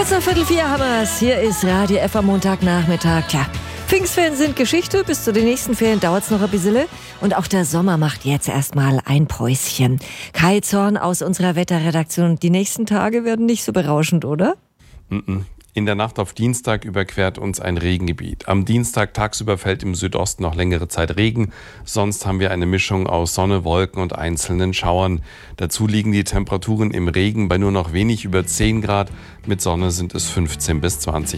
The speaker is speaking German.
Kurz nach 3:15 haben wir's. Hier ist Radio F am Montagnachmittag. Tja, Pfingstferien sind Geschichte. Bis zu den nächsten Ferien dauert's noch ein bisschen. Und auch der Sommer macht jetzt erstmal ein Päuschen. Kai Zorn aus unserer Wetterredaktion. Die nächsten Tage werden nicht so berauschend, oder? In der Nacht auf Dienstag überquert uns ein Regengebiet. Am Dienstag tagsüber fällt im Südosten noch längere Zeit Regen. Sonst haben wir eine Mischung aus Sonne, Wolken und einzelnen Schauern. Dazu liegen die Temperaturen im Regen bei nur noch wenig über 10 Grad. Mit Sonne sind es 15 bis 20